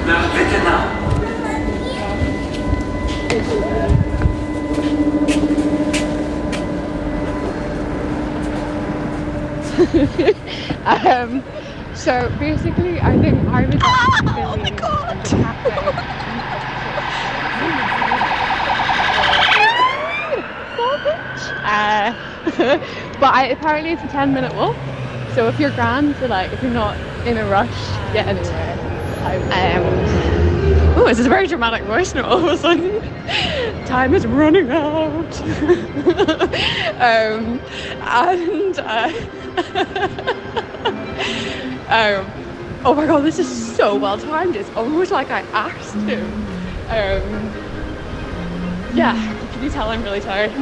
nach, bitte nach. So basically, I think I was. Oh my god! But apparently it's a 10-minute walk. So if you're grand, so like if you're not in a rush, get anywhere. Oh, this is a very dramatic voice now. All of a sudden, time is running out. Oh my god, this is so well timed. It's almost like I asked him. Yeah, can you tell I'm really tired?